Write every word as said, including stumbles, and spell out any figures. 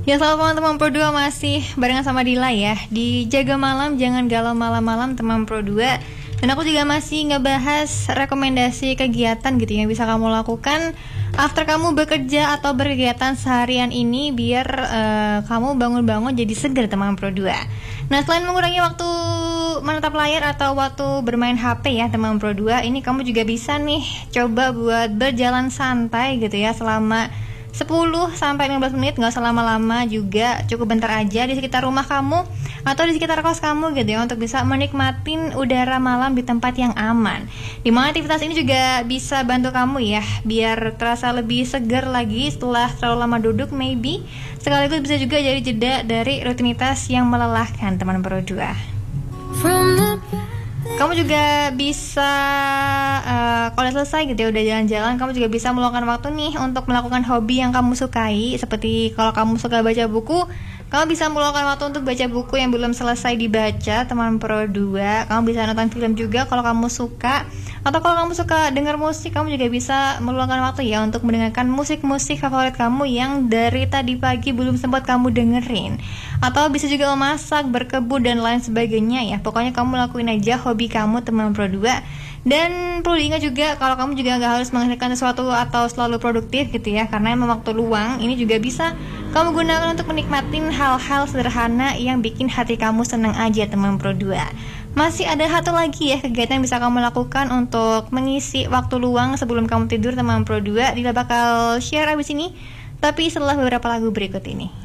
Ya, selamat malam teman Pro dua, masih barengan sama Dila ya di Jaga Malam, jangan galau malam-malam teman Pro dua. Dan aku juga masih ngebahas rekomendasi kegiatan gitu yang bisa kamu lakukan after kamu bekerja atau berkegiatan seharian ini biar uh, kamu bangun-bangun jadi segar teman Pro dua. Nah, selain mengurangi waktu menatap layar atau waktu bermain H P ya teman Pro dua, ini kamu juga bisa nih coba buat berjalan santai gitu ya selama sepuluh sampai lima belas menit, nggak usah lama-lama juga, cukup bentar aja di sekitar rumah kamu atau di sekitar kos kamu gitu ya, untuk bisa menikmatin udara malam di tempat yang aman. Dimana aktivitas ini juga bisa bantu kamu ya biar terasa lebih segar lagi setelah terlalu lama duduk maybe, sekaligus bisa juga jadi jeda dari rutinitas yang melelahkan teman Pro dua. Kamu juga bisa uh, kalau udah selesai gitu ya, udah jalan-jalan, kamu juga bisa meluangkan waktu nih untuk melakukan hobi yang kamu sukai. Seperti kalau kamu suka baca buku, kamu bisa meluangkan waktu untuk baca buku yang belum selesai dibaca teman Pro dua. Kamu bisa nonton film juga kalau kamu suka. Atau kalau kamu suka dengar musik, kamu juga bisa meluangkan waktu ya untuk mendengarkan musik-musik favorit kamu yang dari tadi pagi belum sempat kamu dengerin. Atau bisa juga memasak, berkebun dan lain sebagainya ya. Pokoknya kamu lakuin aja hobi kamu teman Pro dua. Dan perlu diingat juga kalau kamu juga gak harus menghasilkan sesuatu atau selalu produktif gitu ya, karena emang waktu luang ini juga bisa kamu gunakan untuk menikmatin hal-hal sederhana yang bikin hati kamu senang aja teman Pro dua. Masih ada satu lagi ya kegiatan yang bisa kamu lakukan untuk mengisi waktu luang sebelum kamu tidur teman Pro dua. Dila bakal share abis ini, tapi setelah beberapa lagu berikut ini.